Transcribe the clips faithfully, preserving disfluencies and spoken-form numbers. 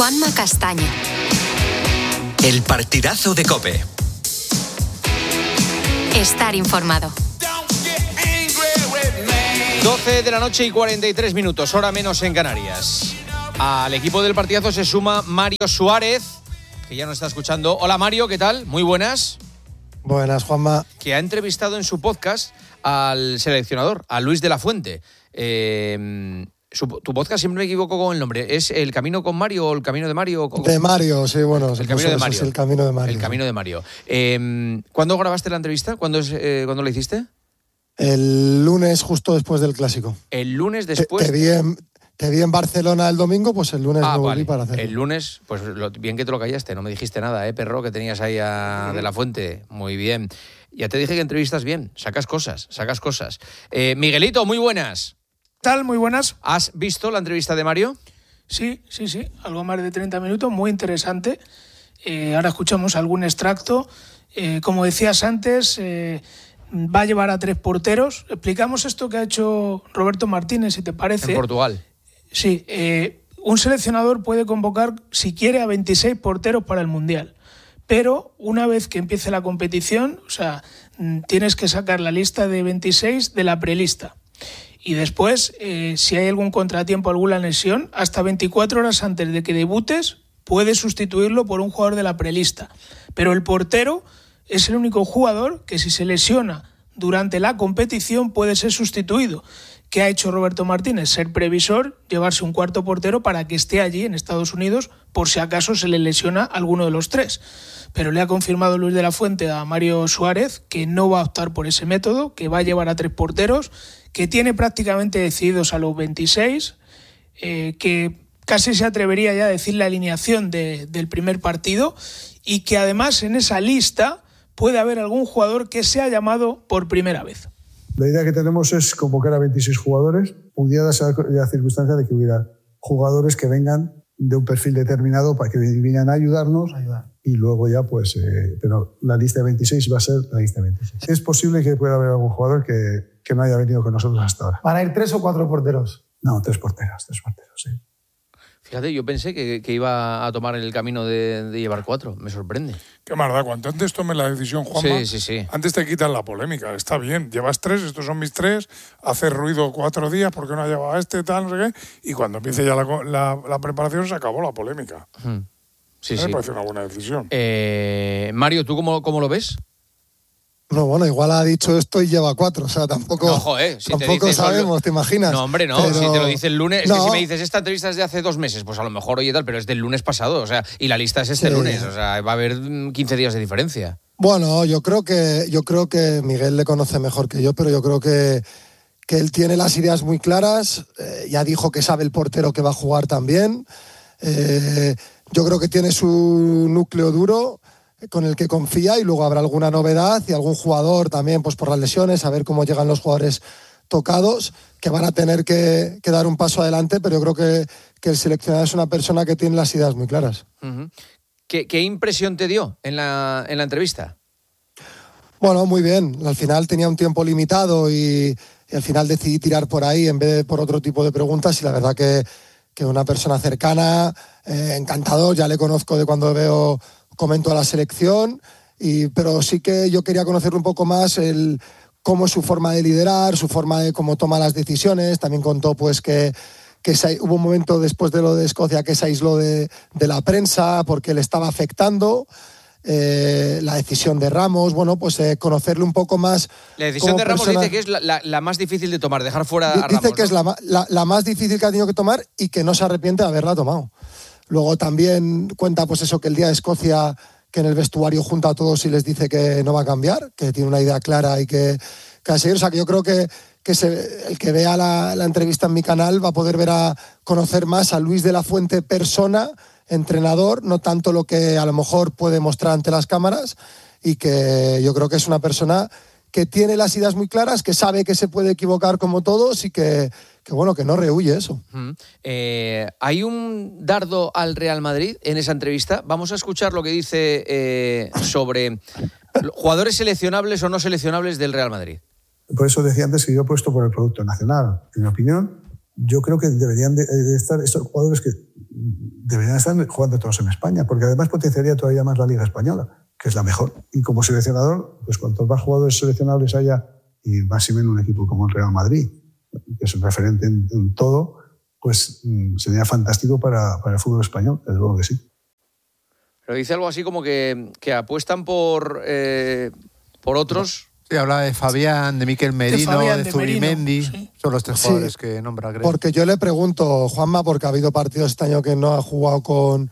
Juanma Castaño. El partidazo de COPE. Estar informado. doce de la noche y cuarenta y tres minutos, hora menos en Canarias. Al equipo del partidazo se suma Mario Suárez, que ya nos está escuchando. Hola Mario, ¿qué tal? Muy buenas. Buenas, Juanma. Que ha entrevistado en su podcast al seleccionador, a Luis de la Fuente. Eh, su, tu podcast, siempre me equivoco con el nombre. ¿Es El Camino con Mario o El Camino de Mario? De Mario, sí, bueno. El Camino de Mario. Es el Camino de Mario. El Camino de Mario. Eh, ¿Cuándo grabaste la entrevista? ¿Cuándo, es, eh, ¿Cuándo la hiciste? El lunes, justo después del Clásico. El lunes después... Te, te, vi, en, te vi en Barcelona el domingo, pues el lunes ah, me volví vale. para hacerlo. El lunes, pues lo, bien que te lo callaste, no me dijiste nada, ¿eh, perro? Que tenías ahí a De la Fuente. Muy bien. Ya te dije que entrevistas bien, sacas cosas, sacas cosas. Eh, Miguelito, muy buenas. ¿Qué tal? Muy buenas. ¿Has visto la entrevista de Mario? Sí, sí, sí. Algo más de treinta minutos, muy interesante. Eh, ahora escuchamos algún extracto. Eh, como decías antes... Eh, va a llevar a tres porteros. Explicamos esto que ha hecho Roberto Martínez, si te parece. En Portugal. Sí, eh, un seleccionador puede convocar, si quiere, a veintiséis porteros para el Mundial. Pero una vez que empiece la competición, o sea, tienes que sacar la lista de veintiséis de la prelista. Y después, eh, si hay algún contratiempo, alguna lesión, hasta veinticuatro horas antes de que debutes, puedes sustituirlo por un jugador de la prelista. Pero el portero es el único jugador que si se lesiona durante la competición puede ser sustituido. ¿Qué ha hecho Roberto Martínez? Ser previsor, llevarse un cuarto portero para que esté allí en Estados Unidos por si acaso se le lesiona alguno de los tres. Pero le ha confirmado Luis de la Fuente a Mario Suárez que no va a optar por ese método, que va a llevar a tres porteros, que tiene prácticamente decididos a los veintiséis, eh, que casi se atrevería ya a decir la alineación de, del primer partido y que además en esa lista puede haber algún jugador que sea llamado por primera vez. La idea que tenemos es convocar a veintiséis jugadores, pudiera darse la circunstancia de que hubiera jugadores que vengan de un perfil determinado para que vinieran a ayudarnos Ayudar. y luego ya pues... Eh, pero la lista de veintiséis va a ser la lista de veintiséis. Es posible que pueda haber algún jugador que, que no haya venido con nosotros hasta ahora. ¿Van a ir tres o cuatro porteros? No, tres porteros, tres porteros, sí. Fíjate, yo pensé que, que iba a tomar el camino de, de llevar cuatro. Me sorprende. Qué más da, cuanto antes tome la decisión, Juanma, sí, sí, sí. antes te quitan la polémica. Está bien, llevas tres, estos son mis tres, haces ruido cuatro días porque no ha llevado a este, tal, no sé qué, y cuando empiece ya la, la, la preparación se acabó la polémica. Hmm. Sí, me sí. parece una buena decisión. Eh, Mario, ¿tú cómo, cómo lo ves? No, bueno, igual ha dicho esto y lleva cuatro, o sea, tampoco, no, joder, si tampoco te sabemos, ¿te imaginas? No, hombre, no, pero... si te lo dice el lunes, es no. que si me dices esta entrevista es de hace dos meses, pues a lo mejor oye tal, pero es del lunes pasado, o sea, y la lista es este sí. lunes, o sea, va a haber quince días de diferencia. Bueno, yo creo que yo creo que Miguel le conoce mejor que yo, pero yo creo que, que él tiene las ideas muy claras, eh, ya dijo que sabe el portero que va a jugar también, eh, yo creo que tiene su núcleo duro con el que confía y luego habrá alguna novedad y algún jugador también pues por las lesiones, a ver cómo llegan los jugadores tocados, que van a tener que, que dar un paso adelante, pero yo creo que, que el seleccionador es una persona que tiene las ideas muy claras. Uh-huh. ¿Qué, ¿Qué impresión te dio en la, en la entrevista? Bueno, muy bien. Al final tenía un tiempo limitado y, y al final decidí tirar por ahí en vez de por otro tipo de preguntas y la verdad que, que una persona cercana, eh, encantador, ya le conozco de cuando veo... comento a la selección, y, pero sí que yo quería conocer un poco más el, cómo es su forma de liderar, su forma de cómo toma las decisiones. También contó pues que, que se, hubo un momento después de lo de Escocia que se aisló de, de la prensa porque le estaba afectando eh, la decisión de Ramos. Bueno, pues eh, conocerle un poco más. La decisión de Ramos persona... dice que es la, la, la más difícil de tomar, dejar fuera a Dice Ramos. Dice que ¿no? es la, la, la más difícil que ha tenido que tomar y que no se arrepiente de haberla tomado. Luego también cuenta pues eso, que el día de Escocia, que en el vestuario junta a todos y les dice que no va a cambiar, que tiene una idea clara y que, que va a seguir. O sea, que yo creo que, que se, el que vea la, la entrevista en mi canal va a poder ver a conocer más a Luis de la Fuente persona, entrenador, no tanto lo que a lo mejor puede mostrar ante las cámaras, y que yo creo que es una persona que tiene las ideas muy claras, que sabe que se puede equivocar como todos y que, que bueno, que no rehuye eso. Mm. Eh, hay un dardo al Real Madrid en esa entrevista. Vamos a escuchar lo que dice eh, sobre jugadores seleccionables o no seleccionables del Real Madrid. Por eso decía antes que yo he puesto por el producto nacional. En mi opinión, yo creo que deberían de, de estar estos jugadores que deberían estar jugando todos en España, porque además potenciaría todavía más la Liga Española, que es la mejor. Y como seleccionador, pues cuantos más jugadores seleccionables haya, y más si ven un equipo como el Real Madrid, que es un referente en, en todo, pues mm, sería fantástico para, para el fútbol español, desde luego que sí. Pero dice algo así como que, que apuestan por, eh, por otros... Sí, hablaba de Fabián, de Miquel Merino, de, Fabián, de, de Zubimendi. Sí. Son los tres sí, jugadores que nombra, creo. Porque yo le pregunto, Juanma, porque ha habido partidos este año que no ha jugado con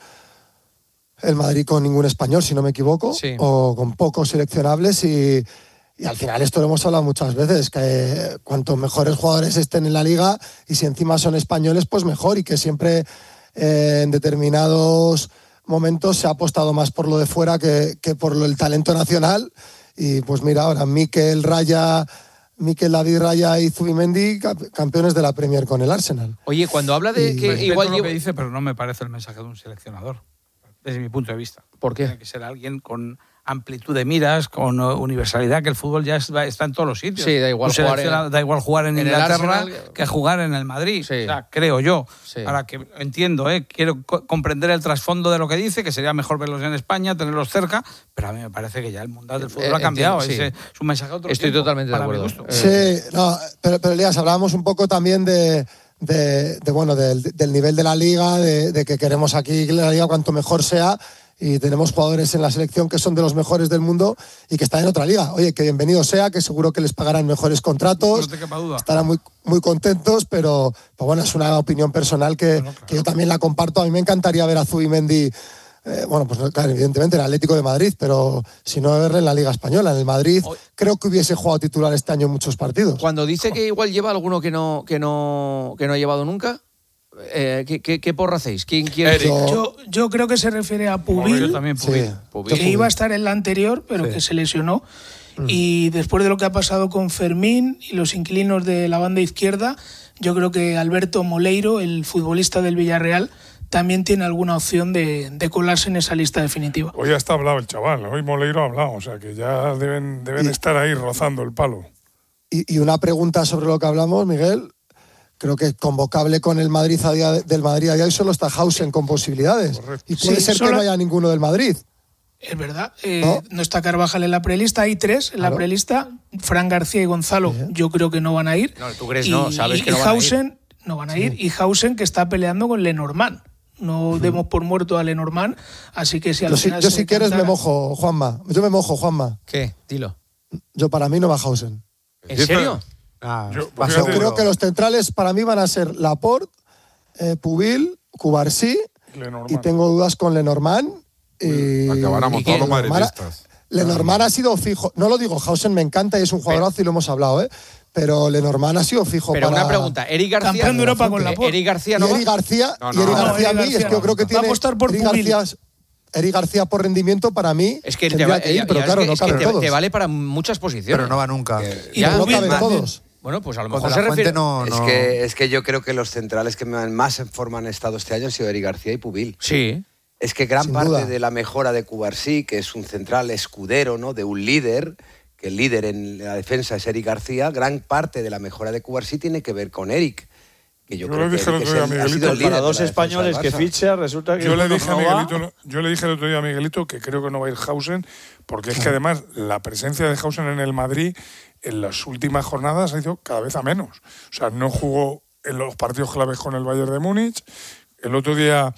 el Madrid con ningún español, si no me equivoco, sí. o con pocos seleccionables, y, y al final esto lo hemos hablado muchas veces, que cuantos mejores jugadores estén en la liga y si encima son españoles, pues mejor, y que siempre eh, en determinados momentos se ha apostado más por lo de fuera que, que por lo, el talento nacional. Y pues mira, ahora Mikel Raya, Mikel David Raya y Zubimendi, campeones de la Premier con el Arsenal. Oye, cuando habla de y que respeto igual lo llevo... que dice, pero no me parece el mensaje de un seleccionador, desde mi punto de vista. ¿Por qué? Tiene que ser alguien con amplitud de miras, con universalidad, que el fútbol ya está en todos los sitios. Sí, da igual, jugar en, da igual jugar en, en Inglaterra que jugar en el Madrid, sí. O sea, creo yo. Sí. Ahora que entiendo, ¿eh? quiero co- comprender el trasfondo de lo que dice, que sería mejor verlos en España, tenerlos cerca, pero a mí me parece que ya el mundial del fútbol eh, ha cambiado. Entiendo, sí. Ese es un mensaje a otro Estoy tiempo, totalmente de acuerdo. Sí, no, pero, pero Elías, hablábamos un poco también de... De, de bueno del, del nivel de la liga, de, de que queremos aquí que la liga cuanto mejor sea, y tenemos jugadores en la selección que son de los mejores del mundo y que están en otra liga. Oye, que bienvenido sea, que seguro que les pagarán mejores contratos, no te quepa duda. Estarán muy, muy contentos, pero, pero bueno, es una opinión personal que, bueno, claro. que yo también la comparto. A mí me encantaría ver a Zubimendi, eh, bueno, pues claro, evidentemente en el Atlético de Madrid, pero si no verle en la Liga Española, en el Madrid, Hoy, creo que hubiese jugado titular este año en muchos partidos. Cuando dice que igual lleva alguno que no, que no, que no ha llevado nunca, Eh, ¿qué, qué, ¿Qué porra hacéis? ¿Quién quiere? Yo, yo, yo creo que se refiere a Pubil, yo también Pubil. Sí, Pubil. que iba a estar en la anterior, pero sí. que se lesionó. Mm. Y después de lo que ha pasado con Fermín y los inquilinos de la banda izquierda, yo creo que Alberto Moleiro, el futbolista del Villarreal, también tiene alguna opción de, de colarse en esa lista definitiva. Hoy ya está hablado el chaval, hoy Moleiro ha hablado, o sea que ya deben, deben y, estar ahí rozando el palo. Y, y una pregunta sobre lo que hablamos, Miguel. Creo que convocable con el Madrid a día de, del Madrid a día hoy solo está Hausen con posibilidades. Correcto. Y puede sí, ser solo... que no haya ninguno del Madrid. Es verdad. Eh, ¿No? no está Carvajal en la prelista, hay tres en claro. la prelista. Fran García y Gonzalo, sí. yo creo que no van a ir. No, tú crees y, no, sabes y, que no y van Hausen, a ir. no van a ir. Sí. Y Hausen que está peleando con Lenormand. No sí. demos por muerto a Lenormand, así que si al yo final... Si, yo si quieres cantara... me mojo, Juanma. Yo me mojo, Juanma. ¿Qué? Dilo. Yo para mí no va Hausen. ¿En serio? Ah, yo, pues yo creo que los centrales para mí van a ser Laporte, eh, Pubil, Cubarsí, y tengo dudas con Lenormand. Y, Acabáramos todos los madridistas. Lenormand ha sido fijo. No lo digo, Hausen me encanta y es un jugadorazo y lo hemos hablado, ¿eh? Pero Lenormand ha sido fijo. Pero para... una pregunta, Eric García. Campeón de Europa con Laporte. Eric García no. Y Eric García, no, no, y Eric no, García no, a mí, es que yo creo que tiene. Va a apostar por Eric Pubil. García, Eric García por rendimiento para mí es que te, va, que ir, ya, pero ya, claro, es que, no caben es que todos. te, te vale para muchas posiciones. Pero no va nunca. Que, y ya no caben todos. Bueno, pues a lo Contra mejor se refiere... No, no... Es, que, es que yo creo que los centrales que más en forma han estado este año han sido Eric García y Pubil. Sí. Es que gran Sin parte duda. de la mejora de Cubarsí, que es un central escudero, ¿no? De un líder, que el líder en la defensa es Eric García, gran parte de la mejora de Cubarsí tiene que ver con Eric. Que yo, yo creo le dije que el otro día a Miguelito, para dos españoles que ficha, resulta que yo le no dije a va. Miguelito, yo le dije el otro día a Miguelito que creo que no va a ir Hausen, porque es que además la presencia de Hausen en el Madrid en las últimas jornadas ha ido cada vez a menos. O sea, no jugó en los partidos claves con el Bayern de Múnich. El otro día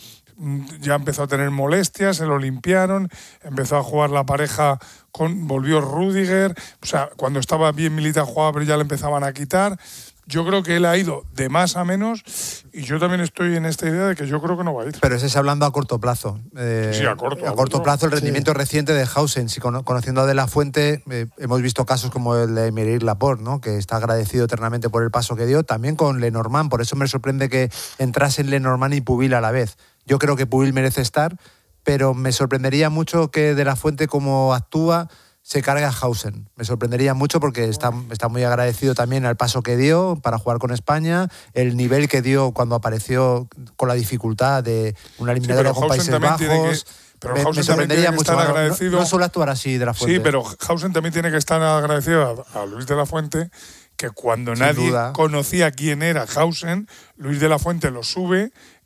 ya empezó a tener molestias, se lo limpiaron, empezó a jugar la pareja, con volvió Rüdiger. O sea, cuando estaba bien Militao jugaba, pero ya le empezaban a quitar. Yo creo que él ha ido de más a menos y yo también estoy en esta idea de que yo creo que no va a ir. Pero ese es hablando a corto plazo. Eh, sí, a corto. A, a corto plazo el rendimiento sí. reciente de Hausen. Si con, conociendo a De La Fuente, eh, hemos visto casos como el de Aymeric Laporte, ¿no? Que está agradecido eternamente por el paso que dio. También con Lenormand. Por eso me sorprende que entrasen Lenormand y Pubil a la vez. Yo creo que Pubil merece estar, pero me sorprendería mucho que De La Fuente, como actúa, se carga a Hausen. Me sorprendería mucho porque está, está muy agradecido también al paso que dio para jugar con España, el nivel que dio cuando apareció con la dificultad de una eliminatoria sí, con Países Bajos. Que, pero me, Hausen me sorprendería también tiene que mucho. estar agradecido. No, no suele actuar así De La Fuente. Sí, pero Hausen también tiene que estar agradecido a, a Luis De La Fuente, que cuando Sin nadie duda. conocía quién era Hausen, Luis De La Fuente lo sube,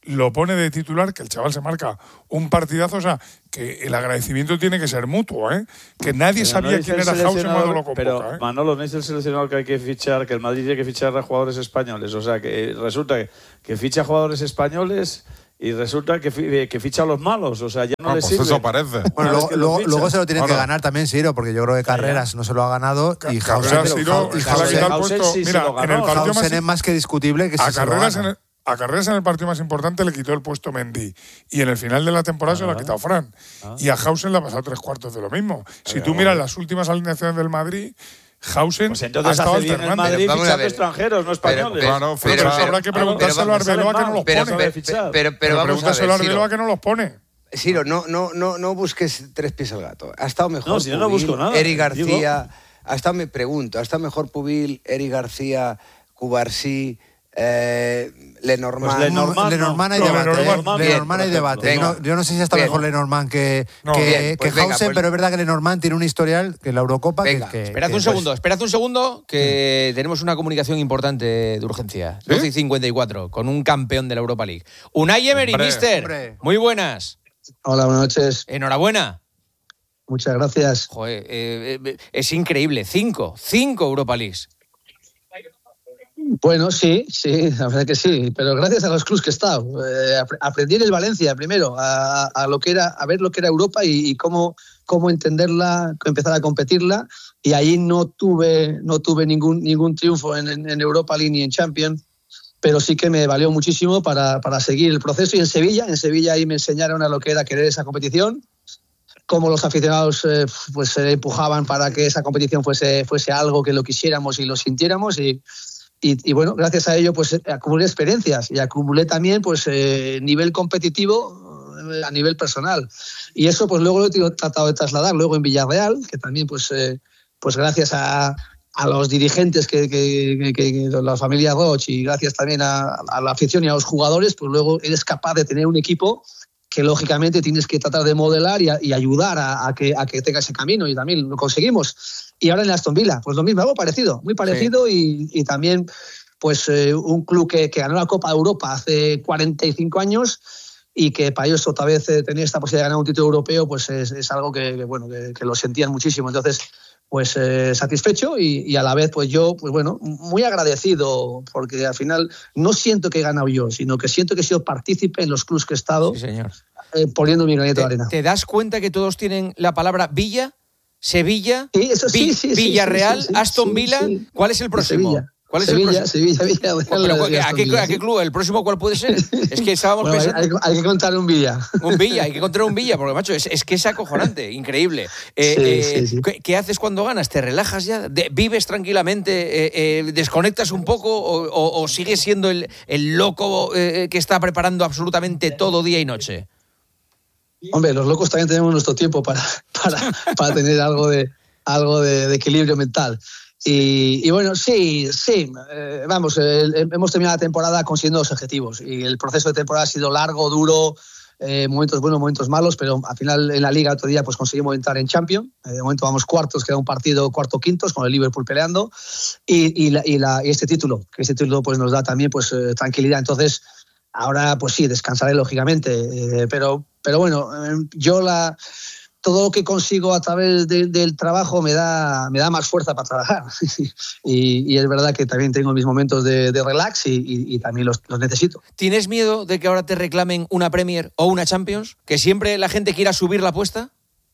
lo pone de titular, que el chaval se marca un partidazo, o sea, que el agradecimiento tiene que ser mutuo, ¿eh? Que nadie pero sabía no quién era Hausen cuando lo convoca. Pero, ¿eh? Manolo, no es el seleccionador que hay que fichar, que el Madrid tiene que fichar a jugadores españoles. O sea, que resulta que, que ficha jugadores españoles y resulta que, que ficha a los malos. O sea, ya no, no le pues sirve. eso parece. Bueno, luego, lo luego, luego se lo tienen bueno. que ganar también Ciro, porque yo creo que Carreras no se lo ha ganado. Y Carreras, Hausen, Ciro, y es que le ha quitado el puesto. sí, Mira, en el partido Hausen más, es más que discutible que a si se lo Carreras gana. en el, A Carreras en el partido más importante le quitó el puesto Mendy. Y en el final de la temporada ah, se lo ha quitado Fran. Ah. Y a Hausen le ha pasado tres cuartos de lo mismo. Si Pero, tú miras bueno. las últimas alineaciones del Madrid, Hausen pues entonces ha estado hace bien el Madrid fichando extranjeros, no españoles. Pero, pero, pero, pero habrá que preguntárselo a Arbeloa que no los pero, pone. Pero, pero, pero, pero pregúntaselo a Arbeloa que no los pone. Ciro, no, no, no, no busques tres pies al gato. Ha estado mejor no, si yo no busco nada. Eric García, digo. ha estado, me pregunto, ha estado mejor Pubil, Eric García, Cubarsí, eh, Lenormand. Pues Lenormand, Lenormand hay no, debate. Lenormand, eh. Lenormand hay debate. Venga. No, yo no sé si está bien. mejor Lenormand que, no, que, bien, pues que venga, Hausen, pues, pero es verdad que Lenormand tiene un historial que en la Eurocopa. Venga, que, que, esperad que, un segundo, pues, esperad un segundo, que sí. tenemos una comunicación importante de urgencia. ¿Sí? doce y cincuenta y cuatro, con un campeón de la Europa League. Unai Emery, hombre, mister. Hombre. Muy buenas. Hola, buenas noches. Enhorabuena. Muchas gracias. Joder, eh, eh, es increíble. Cinco, cinco Europa Leagues. Bueno, sí, sí, la verdad que sí, pero gracias a los clubs que he estado. Eh, aprendí en el Valencia primero a, a lo que era, a ver lo que era Europa y, y cómo, cómo entenderla, empezar a competirla. Y ahí no tuve, no tuve ningún, ningún triunfo en, en Europa League ni en Champions, pero sí que me valió muchísimo para, para seguir el proceso. Y en Sevilla, en Sevilla ahí me enseñaron a lo que era querer esa competición, cómo los aficionados eh, pues se empujaban para que esa competición fuese, fuese algo que lo quisiéramos y lo sintiéramos. Y Y, y bueno, gracias a ello pues acumulé experiencias y acumulé también pues eh, nivel competitivo eh, a nivel personal. Y eso pues luego lo he tratado de trasladar luego en Villarreal, que también pues, eh, pues gracias a, a los dirigentes que, que, que, que la familia Roch y gracias también a, a la afición y a los jugadores, pues luego eres capaz de tener un equipo que lógicamente tienes que tratar de modelar y, a, y ayudar a, a, que, a que tenga ese camino, y también lo conseguimos. Y ahora en Aston Villa, pues lo mismo, algo parecido, muy parecido, sí. y, y también pues eh, un club que, que ganó la Copa de Europa hace cuarenta y cinco años y que para ellos otra vez eh, tener esta posibilidad de ganar un título europeo pues es, es algo que, que bueno que, que lo sentían muchísimo. Entonces pues eh, satisfecho y, y a la vez pues yo pues bueno muy agradecido, porque al final no siento que he ganado yo, sino que siento que he sido partícipe en los clubes que he estado, sí, señor. Eh, poniendo mi granito de arena. ¿Te das cuenta que todos tienen la palabra Villa? Sevilla, sí, eso sí, sí, Villarreal, sí, sí, sí, Aston sí, Villa. sí. ¿Cuál es el próximo? Sevilla. ¿Cuál es Sevilla, el próximo? Sevilla, Sevilla, Sevilla. Pero, ¿a, qué, ¿A qué club? ¿El próximo cuál puede ser? Es que estábamos bueno, pensando... Hay, hay que contar un Villa. Un Villa, hay que encontrar un Villa, porque, macho, es, es que es acojonante, increíble. Eh, sí, eh, sí, sí. ¿qué, ¿Qué haces cuando ganas? ¿Te relajas ya? De, ¿Vives tranquilamente? Eh, eh, ¿Desconectas un poco? ¿O, o, o sigues siendo el, el loco eh, que está preparando absolutamente todo día y noche? Hombre, los locos también tenemos nuestro tiempo para, para, para tener algo de, algo de, de equilibrio mental. Y, y bueno, sí, sí, eh, vamos, eh, hemos terminado la temporada consiguiendo los objetivos y el proceso de temporada ha sido largo, duro, eh, momentos buenos, momentos malos, pero al final en la Liga otro día pues conseguimos entrar en Champions. Eh, de momento vamos cuartos, queda un partido cuarto-quintos con el Liverpool peleando y, y, la, y, la, y este título, que este título pues nos da también pues eh, tranquilidad. Entonces, ahora pues sí, descansaré lógicamente, eh, pero, pero bueno, eh, yo la... todo lo que consigo a través de, del trabajo me da, me da más fuerza para trabajar. y, y es verdad que también tengo mis momentos de, de relax y, y, y también los, los necesito. ¿Tienes miedo de que ahora te reclamen una Premier o una Champions? ¿Que siempre la gente quiera subir la apuesta?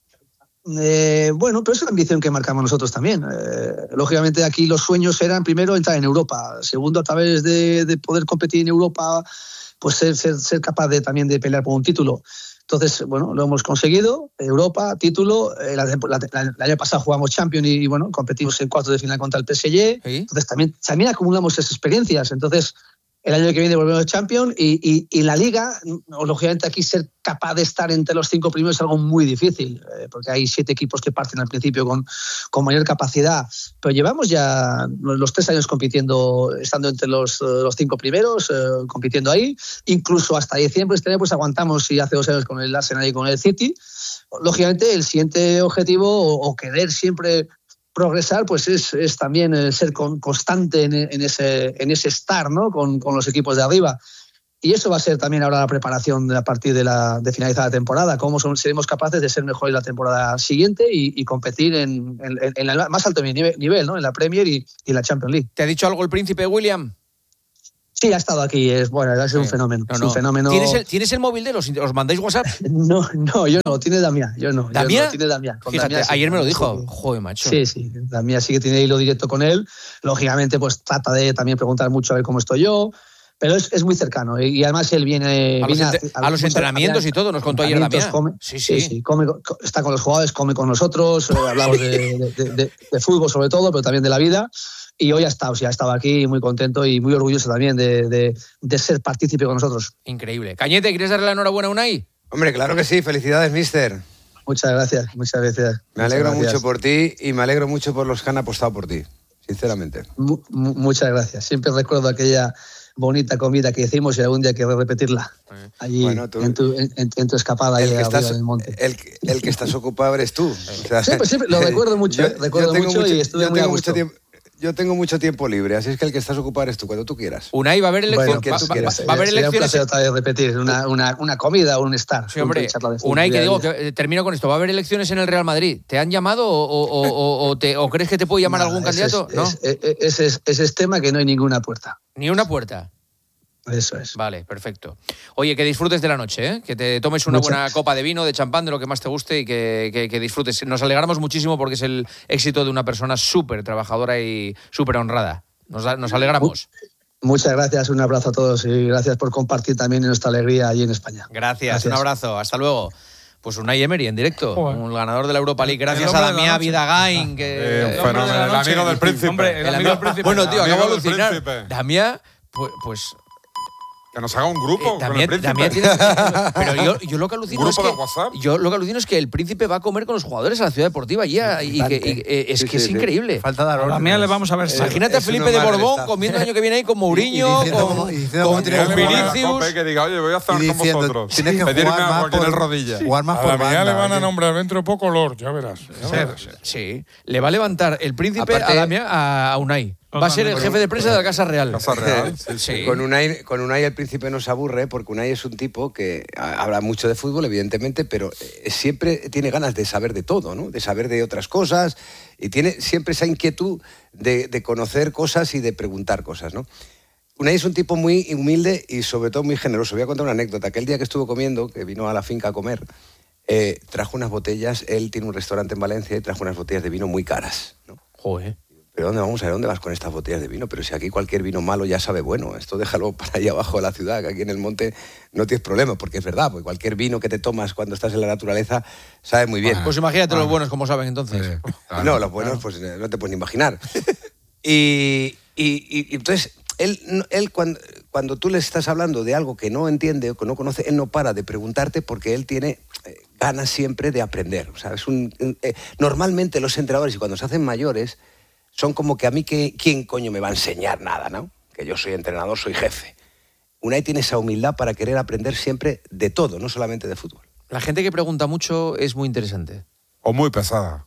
Eh, bueno, pero es la ambición que marcamos nosotros también. Eh, lógicamente aquí los sueños eran primero entrar en Europa, segundo a través de, de poder competir en Europa, pues ser, ser, ser capaz de, también de pelear por un título. Entonces, bueno, lo hemos conseguido, Europa, título, eh, la, la, la, el año pasado jugamos Champions y, y bueno, competimos en cuartos de final contra el P S G, ¿sí? Entonces también, también acumulamos esas experiencias, entonces el año que viene volvemos Champions y, y, y la Liga, lógicamente aquí ser capaz de estar entre los cinco primeros es algo muy difícil, eh, porque hay siete equipos que parten al principio con, con mayor capacidad, pero llevamos ya los tres años compitiendo, estando entre los, los cinco primeros, eh, compitiendo ahí, incluso hasta diciembre este año pues aguantamos, y hace dos años con el Arsenal y con el City. Lógicamente el siguiente objetivo o, o querer siempre progresar pues es, es también ser con, constante en, en, ese, en ese estar, ¿no? con, con los equipos de arriba. y eso va a ser también ahora la preparación a partir de, la, de finalizar la temporada, cómo son, seremos capaces de ser mejores la temporada siguiente y, y competir en, en, en el más alto nivel, nivel, ¿no? En la Premier y, y la Champions League. ¿Te ha dicho algo el príncipe William? Sí, ha estado aquí, es bueno, ha sido sí. un fenómeno. No, no. Es un fenómeno. ¿Tienes el, ¿Tienes el móvil de los? ¿Os mandáis WhatsApp? No, no, yo no, tiene Damián, yo no. ¿Damián? Yo no, tiene Damián. Fíjate, Damián, sí, ayer me lo dijo. Sí. Joder, macho. Sí, sí, Damián sí que tiene hilo directo con él. Lógicamente, pues trata de también preguntar mucho a ver cómo estoy yo. Pero es, es muy cercano y además él viene a viene los, a, a, a los entrenamientos y todo, nos contó ayer Damián. Come, sí, sí, sí, sí come, está con los jugadores, come con nosotros, hablamos de, de, de, de fútbol sobre todo, pero también de la vida. Y hoy ha estado, sí, ha estado aquí muy contento y muy orgulloso también de, de, de ser partícipe con nosotros. Increíble. Cañete, ¿quieres darle la enhorabuena a Unai? Hombre, claro que sí. Felicidades, mister. Muchas gracias, muchas gracias. Me alegro muchas gracias. mucho por ti y me alegro mucho por los que han apostado por ti, sinceramente. M- m- muchas gracias. Siempre recuerdo aquella bonita comida que hicimos y algún día quiero repetirla allí bueno, tú, en, tu, en, en tu escapada ahí estás, en el monte. El, el que estás ocupado eres tú. O sea, siempre, siempre, lo recuerdo mucho, yo, recuerdo mucho, mucho y estuve muy a gusto. Tiempo, yo tengo mucho tiempo libre, así es que el que estás ocupado eres tú, cuando tú quieras. Unai, va a haber elecciones. Bueno, va, va, va, va, va a haber sería elecciones. un placer otra vez repetir una, una, una comida o un estar. Sí, hombre. Unai, que digo, que, eh, termino con esto. ¿Va a haber elecciones en el Real Madrid? ¿Te han llamado o, o, o, o, te, o crees que te puede llamar no, algún ese candidato? Es, ¿no? Ese es, es, es, es tema que no hay ninguna puerta. Ni una puerta. Eso es. Vale, perfecto. Oye, que disfrutes de la noche, ¿eh? Que te tomes una Muchas. buena copa de vino, de champán, de lo que más te guste y que, que, que disfrutes. Nos alegramos muchísimo porque es el éxito de una persona súper trabajadora y súper honrada. Nos, nos alegramos. Muchas gracias, un abrazo a todos y gracias por compartir también nuestra alegría allí en España. Gracias, gracias. Un abrazo, hasta luego. Pues Unai Emery en directo, Joder. un ganador de la Europa League. Gracias a Damián Vidagain. Que... Eh, el, fenómeno, de el amigo del príncipe. Hombre, el, el amigo del príncipe. Bueno, tío, acabo de alucinar. Damián, pues... pues que nos haga un grupo eh, también, con el también príncipe. Tiene, pero yo, yo lo que alucino es que de WhatsApp? yo lo que alucino es que el príncipe va a comer con los jugadores a la ciudad deportiva y, ya, y que y, eh, es sí, que sí, es sí. increíble. Falta dar orden. También le vamos a ver. Imagínate a Felipe de Borbón comiendo el año que viene ahí con Mourinho, con, con Vinicius. Que diga, oye, voy a estar con vosotros. Tienes que jugar más por el rodilla. Jugar más por a Damián le van a nombrar dentro de poco Lord, ya verás. Sí, le va a levantar el príncipe a Damián a Unai. Va a ser el jefe de prensa de la Casa Real. Casa Real, sí, sí. Con Unai, con Unai el príncipe no se aburre, porque Unai es un tipo que habla mucho de fútbol, evidentemente, pero siempre tiene ganas de saber de todo, ¿no? De saber de otras cosas, y tiene siempre esa inquietud de, de conocer cosas y de preguntar cosas, ¿no? Unai es un tipo muy humilde y sobre todo muy generoso. Voy a contar una anécdota. Aquel día que estuvo comiendo, que vino a la finca a comer, eh, trajo unas botellas, él tiene un restaurante en Valencia y trajo unas botellas de vino muy caras, ¿no? Joder. ¿Pero dónde vamos a ver? ¿Dónde vas con estas botellas de vino? Pero si aquí cualquier vino malo ya sabe bueno. Esto déjalo para allá abajo de la ciudad, que aquí en el monte no tienes problema, porque es verdad, porque cualquier vino que te tomas cuando estás en la naturaleza sabe muy bien. Pues imagínate ah. los buenos como saben entonces. Eh, claro, no, los buenos pues no te puedes ni imaginar. y, y, y entonces, él, él cuando, cuando tú le estás hablando de algo que no entiende o que no conoce, él no para de preguntarte porque él tiene eh, ganas siempre de aprender. O sea, es un, eh, normalmente los entrenadores, y cuando se hacen mayores, son como que a mí, que, ¿quién coño me va a enseñar nada, no? Que yo soy entrenador, soy jefe. Unai tiene esa humildad para querer aprender siempre de todo, no solamente de fútbol. La gente que pregunta mucho es muy interesante. O muy pesada.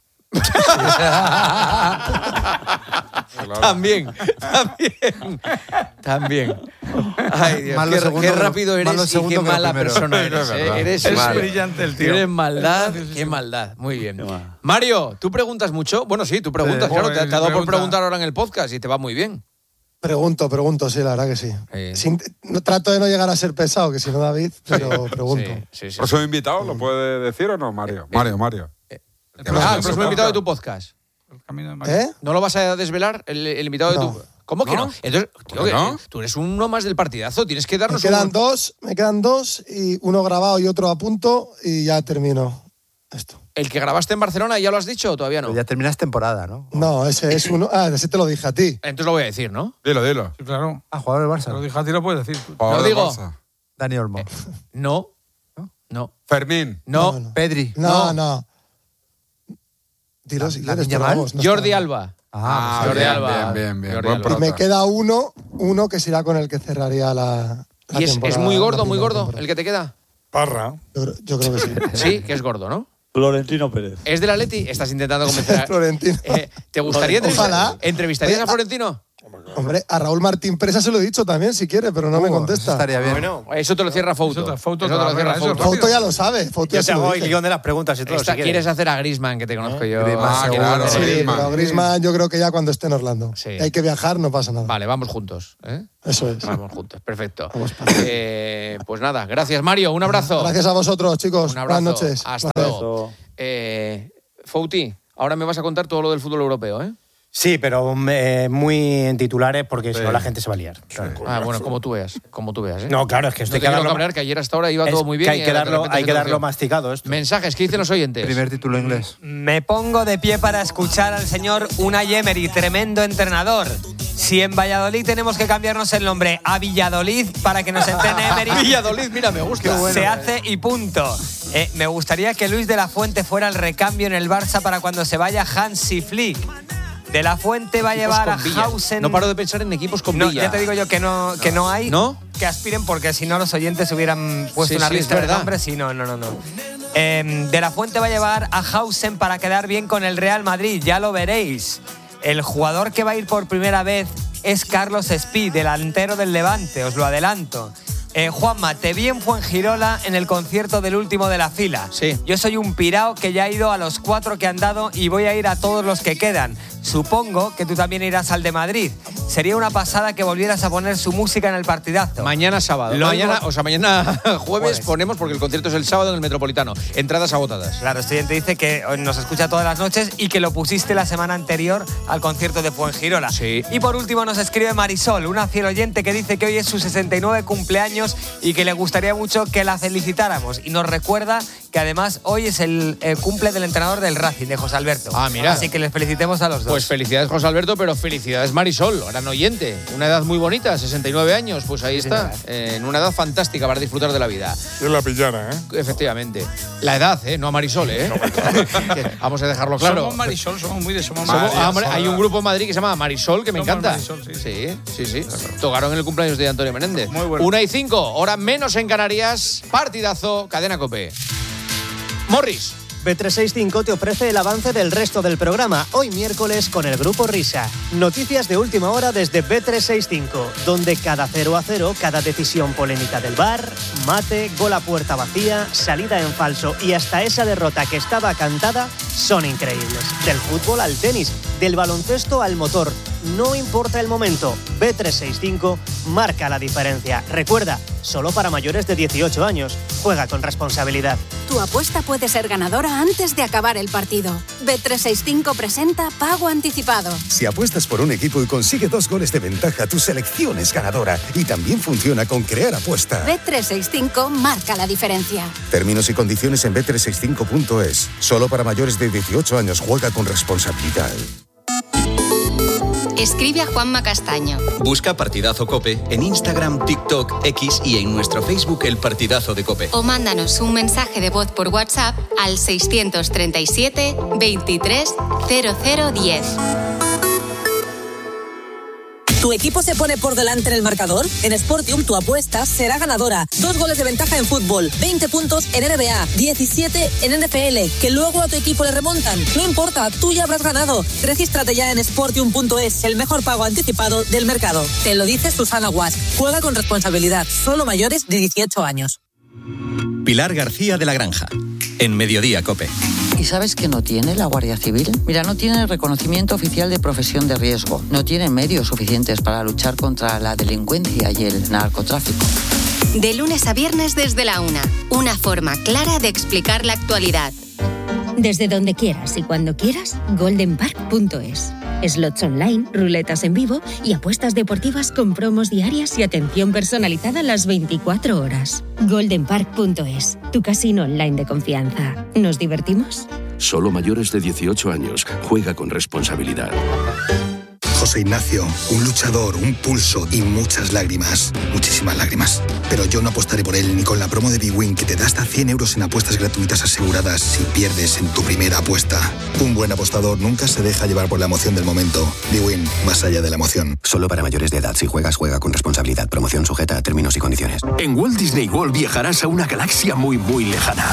Claro. También, también, también. Ay, Dios, qué, segundo, qué rápido eres y qué mala persona eres. ¿eh? Eres es mal. brillante el tío. Tienes maldad, qué maldad. Muy bien. Mario, ¿tú preguntas mucho? Bueno, sí, tú preguntas, sí, claro. Te, te ha dado pregunta. por preguntar ahora en el podcast y te va muy bien. Pregunto, pregunto, sí, la verdad que sí. Eh. Sin, no, trato de no llegar a ser pesado, que si no David, pero pregunto. Sí, sí, sí. ¿Próximo invitado lo puede decir o no, Mario? Eh, Mario, Mario. Eh, el próximo, ah, el próximo invitado de tu podcast. El camino de Mario. ¿Eh? ¿No lo vas a desvelar, el, el invitado no. de tu...? ¿Cómo que no? no? Entonces, tío, que, no? tú eres uno más del partidazo, tienes que darnos... Me quedan un... dos, me quedan dos, y uno grabado y otro a punto, y ya termino esto. ¿El que grabaste en Barcelona ya lo has dicho o todavía no? Pero ya terminas temporada, ¿no? No, ese es uno... Ah, ese te lo dije a ti. Entonces lo voy a decir, ¿no? Dilo, dilo. Sí, claro. Ah, jugador del Barça. Te lo dije a ti, lo puedes decir. ¿Lo digo? Dani Olmo. Eh, no. no. No. Fermín. No. no, no. Pedri. No, no. no. Dilo si quieres. No Jordi Alba. Ah, Jordi bien, Alba. bien, bien, bien. Jordi Alba. Y me queda uno, uno que será con el que cerraría la, la ¿Y es, temporada. es muy gordo, muy gordo temporada. el que te queda? Parra. Yo, yo creo que sí. Sí, que es gordo, ¿no? Florentino Pérez. ¿Es del Atleti? Estás intentando convencer a... Florentino. Eh, ¿Te gustaría entrevistar? Ojalá. ¿Entrevistarías Oye, a Florentino? Hombre, a Raúl Martín Presa se lo he dicho también, si quiere, pero no uh, me contesta. Eso estaría bien. Bueno, eso te lo cierra Fouto. Eso te, Fouto eso te lo cierra Fouto. Fouto ya lo sabe. Fouto yo ya te hago el guión de las preguntas y todo. Esta, si quieres hacer a Griezmann, que te conozco ¿Eh? yo. Griezmann, ah, claro. Sí, Griezmann. pero Griezmann yo creo que ya cuando esté en Orlando. Sí. Hay que viajar, no pasa nada. Vale, vamos juntos. ¿eh? Eso es. Vamos juntos, perfecto. Vamos eh, pues nada, gracias Mario, un abrazo. Gracias a vosotros, chicos. Un abrazo. Buenas noches. Hasta luego. Eh, Fouti, ahora me vas a contar todo lo del fútbol europeo, ¿eh? Sí, pero eh, muy en titulares porque sí. si no la gente se va a liar. Claro. Ah, bueno, como tú veas, como tú veas. ¿eh? No, claro, es que esto no hay que darlo... cabrear, que ayer hasta ahora iba todo muy bien. Que hay que darlo, hay que darlo masticado esto. Mensajes, ¿qué dicen los oyentes? Primer título inglés. Me pongo de pie para escuchar al señor Unai Emery, tremendo entrenador. Si en Valladolid tenemos que cambiarnos el nombre a Villadolid para que nos entrene Emery. Villadolid, mira, me gusta. Bueno, se hace y punto. Eh, me gustaría que Luis de la Fuente fuera el recambio en el Barça para cuando se vaya Hansi Flick. De la Fuente va a llevar a Hausen. No paro de pensar en equipos con no, Villa. Ya te digo yo que no, que no hay. ¿No? Que aspiren porque si no los oyentes hubieran puesto sí, una sí, lista de nombres. Y no, no, no, no. Eh, de la Fuente va a llevar a Hausen para quedar bien con el Real Madrid. Ya lo veréis. El jugador que va a ir por primera vez es Carlos Espí, delantero del Levante, os lo adelanto. Eh, Juanma, te vi en Fuengirola en el concierto del último de la fila. Sí. Yo soy un pirao que ya ha ido a los cuatro que han dado y voy a ir a todos los que quedan. Supongo que tú también irás al de Madrid. Sería una pasada que volvieras a poner su música en el partidazo. Mañana sábado. Lo mañana, digo... O sea, mañana jueves, jueves ponemos, porque el concierto es el sábado en el Metropolitano. Entradas agotadas. Claro, este oyente dice que nos escucha todas las noches y que lo pusiste la semana anterior al concierto de Fuengirola. Sí. Y por último nos escribe Marisol, una fiel oyente que dice que hoy es su sesenta y nueve cumpleaños y que le gustaría mucho que la felicitáramos. Y nos recuerda que además hoy es el, el cumple del entrenador del Racing, de José Alberto. Ah, mira. Así que les felicitemos a los dos. Pues felicidades, José Alberto, pero felicidades, Marisol, gran oyente. Una edad muy bonita, sesenta y nueve años, pues ahí sí, está. Eh, en una edad fantástica para disfrutar de la vida. Es la pillana, ¿eh? Efectivamente. La edad, ¿eh? No a Marisol, ¿eh? No, vamos a dejarlo claro. Somos Marisol, somos muy de somos somos, Marisol. ah, hombre, hay un grupo en Madrid que se llama Marisol, que me somos encanta. Marisol, sí, sí, sí. sí, sí. Tocaron en el cumpleaños de Antonio Menéndez. Muy bueno. Una y cinco, hora menos en Canarias. Partidazo, Cadena COPE. Morris. B trescientos sesenta y cinco te ofrece el avance del resto del programa, hoy miércoles con el Grupo Risa. Noticias de última hora desde B trescientos sesenta y cinco, donde cada cero a cero, cada decisión polémica del V A R, mate, gol a puerta vacía, salida en falso y hasta esa derrota que estaba cantada, son increíbles. Del fútbol al tenis, del baloncesto al motor, no importa el momento, B trescientos sesenta y cinco marca la diferencia. Recuerda, solo para mayores de dieciocho años. Juega con responsabilidad. Tu apuesta puede ser ganadora antes de acabar el partido. B trescientos sesenta y cinco presenta Pago Anticipado. Si apuestas por un equipo y consigue dos goles de ventaja, tu selección es ganadora. Y también funciona con Crear Apuesta. B trescientos sesenta y cinco marca la diferencia. Términos y condiciones en B trescientos sesenta y cinco punto es. Solo para mayores de dieciocho años. Juega con responsabilidad. Escribe a Juanma Castaño. Busca Partidazo COPE en Instagram, TikTok, X y en nuestro Facebook El Partidazo de COPE. O mándanos un mensaje de voz por WhatsApp al seiscientos treinta y siete, veintitrés, cero cero diez. ¿Tu equipo se pone por delante en el marcador? En Sportium tu apuesta será ganadora. Dos goles de ventaja en fútbol, veinte puntos en N B A, diecisiete en N F L, que luego a tu equipo le remontan. No importa, tú ya habrás ganado. Regístrate ya en sportium punto es, el mejor pago anticipado del mercado. Te lo dice Susana Guas. Juega con responsabilidad. Solo mayores de dieciocho años. Pilar García de la Granja, en Mediodía COPE. ¿Y sabes qué no tiene la Guardia Civil? Mira, no tiene el reconocimiento oficial de profesión de riesgo, no tiene medios suficientes para luchar contra la delincuencia y el narcotráfico. De lunes a viernes desde la una, una forma clara de explicar la actualidad. Desde donde quieras y cuando quieras, golden park punto es. Slots online, ruletas en vivo y apuestas deportivas con promos diarias y atención personalizada las veinticuatro horas. golden park punto es, tu casino online de confianza. ¿Nos divertimos? Solo mayores de dieciocho años. Juega con responsabilidad. José Ignacio, un luchador, un pulso y muchas lágrimas. Muchísimas lágrimas. Pero yo no apostaré por él ni con la promo de BWin que te da hasta cien euros en apuestas gratuitas aseguradas si pierdes en tu primera apuesta. Un buen apostador nunca se deja llevar por la emoción del momento. BWin, más allá de la emoción. Solo para mayores de edad. Si juegas, juega con responsabilidad. Promoción sujeta a términos y condiciones. En Walt Disney World viajarás a una galaxia muy, muy lejana.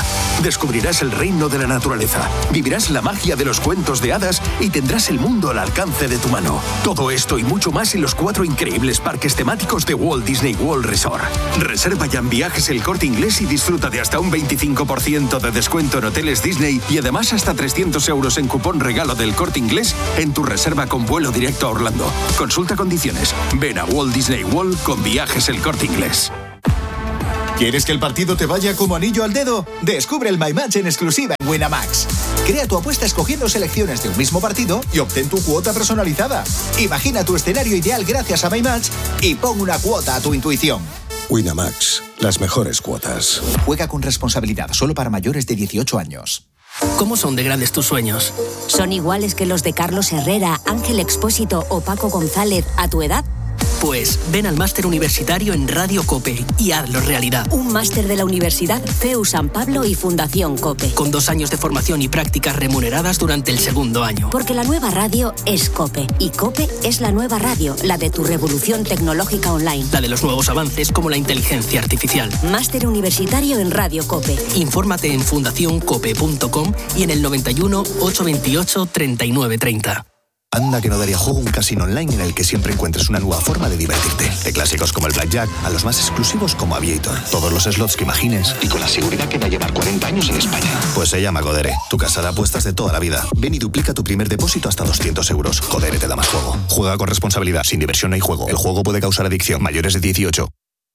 Descubrirás el reino de la naturaleza, vivirás la magia de los cuentos de hadas y tendrás el mundo al alcance de tu mano. Todo esto y mucho más en los cuatro increíbles parques temáticos de Walt Disney World Resort. Reserva ya en Viajes El Corte Inglés y disfruta de hasta un veinticinco por ciento de descuento en hoteles Disney y además hasta trescientos euros en cupón regalo del Corte Inglés en tu reserva con vuelo directo a Orlando. Consulta condiciones. Ven a Walt Disney World con Viajes El Corte Inglés. ¿Quieres que el partido te vaya como anillo al dedo? Descubre el My Match en exclusiva en Winamax. Crea tu apuesta escogiendo selecciones de un mismo partido y obtén tu cuota personalizada. Imagina tu escenario ideal gracias a My Match y pon una cuota a tu intuición. Winamax, las mejores cuotas. Juega con responsabilidad, solo para mayores de dieciocho años. ¿Cómo son de grandes tus sueños? ¿Son iguales que los de Carlos Herrera, Ángel Expósito o Paco González a tu edad? Pues ven al máster universitario en Radio COPE y hazlo realidad. Un máster de la Universidad C E U San Pablo y Fundación COPE. Con dos años de formación y prácticas remuneradas durante el segundo año. Porque la nueva radio es COPE. Y COPE es la nueva radio, la de tu revolución tecnológica online. La de los nuevos avances como la inteligencia artificial. Máster universitario en Radio COPE. Infórmate en fundación cope punto com y en el noventa y uno, ochocientos veintiocho, treinta y nueve treinta. Anda que no daría juego un casino online en el que siempre encuentres una nueva forma de divertirte. De clásicos como el Blackjack a los más exclusivos como Aviator. Todos los slots que imagines y con la seguridad que va a llevar cuarenta años en España. Pues se llama Codere, tu casa de apuestas de toda la vida. Ven y duplica tu primer depósito hasta doscientos euros. Codere te da más juego. Juega con responsabilidad. Sin diversión no hay juego. El juego puede causar adicción. Mayores de dieciocho.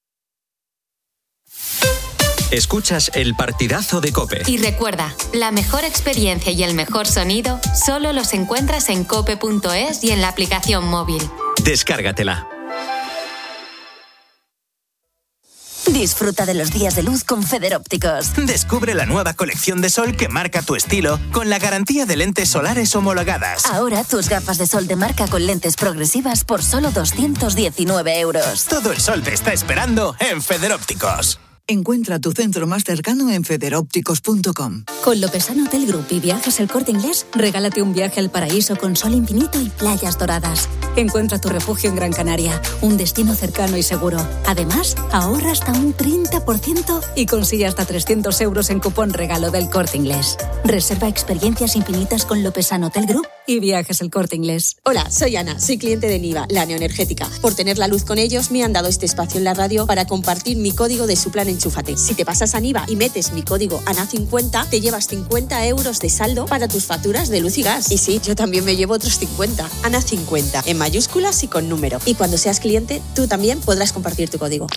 Escuchas el partidazo de COPE. Y recuerda, la mejor experiencia y el mejor sonido solo los encuentras en cope punto es y en la aplicación móvil. Descárgatela. Disfruta de los días de luz con Federópticos. Descubre la nueva colección de sol que marca tu estilo con la garantía de lentes solares homologadas. Ahora tus gafas de sol de marca con lentes progresivas por solo doscientos diecinueve euros. Todo el sol te está esperando en Federópticos. Encuentra tu centro más cercano en federópticos punto com. Con Lopesano Hotel Group y Viajes El Corte Inglés, regálate un viaje al paraíso con sol infinito y playas doradas. Encuentra tu refugio en Gran Canaria, un destino cercano y seguro. Además, ahorra hasta un treinta por ciento y consigue hasta trescientos euros en cupón regalo del Corte Inglés. Reserva experiencias infinitas con Lopesano Hotel Group y Viajes El Corte Inglés. Hola, soy Ana, soy cliente de Niva, la neoenergética. Por tener la luz con ellos, me han dado este espacio en la radio para compartir mi código de su plan Enchúfate. Si te pasas a Niva y metes mi código A N A cincuenta, te llevas cincuenta euros de saldo para tus facturas de luz y gas. Y sí, yo también me llevo otros cincuenta. A N A cincuenta, en mayúsculas y con número. Y cuando seas cliente, tú también podrás compartir tu código.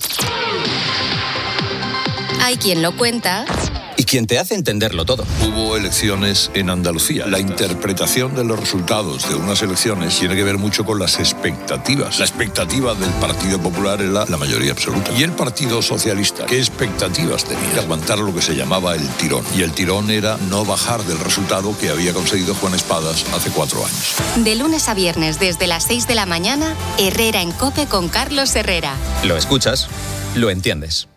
Hay quien lo cuenta y quien te hace entenderlo todo. Hubo elecciones en Andalucía. La interpretación de los resultados de unas elecciones tiene que ver mucho con las expectativas. La expectativa del Partido Popular era la mayoría absoluta. Y el Partido Socialista, ¿qué expectativas tenía? De aguantar lo que se llamaba el tirón. Y el tirón era no bajar del resultado que había conseguido Juan Espadas hace cuatro años. De lunes a viernes desde las seis de la mañana, Herrera en COPE con Carlos Herrera. Lo escuchas, lo entiendes.